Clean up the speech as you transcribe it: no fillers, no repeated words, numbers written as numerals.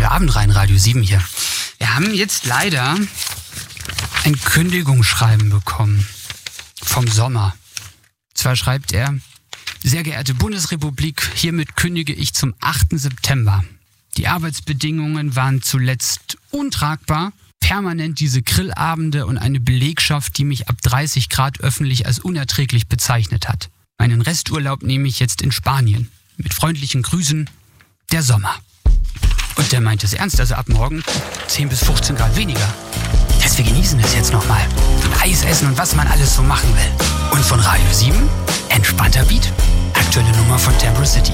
Abend rein, Radio 7 hier. Wir haben jetzt leider ein Kündigungsschreiben bekommen vom Sommer. Zwar schreibt er: Sehr geehrte Bundesrepublik, hiermit kündige ich zum 8. September. Die Arbeitsbedingungen waren zuletzt untragbar. Permanent diese Grillabende und eine Belegschaft, die mich ab 30 Grad öffentlich als unerträglich bezeichnet hat. Meinen Resturlaub nehme ich jetzt in Spanien. Mit freundlichen Grüßen, der Sommer. Und der meint es ernst, also ab morgen 10 bis 15 Grad weniger. Das wir genießen es jetzt nochmal. Eis essen und was man alles so machen will. Und von Radio 7, entspannter Beat. Aktuelle Nummer von Temper City.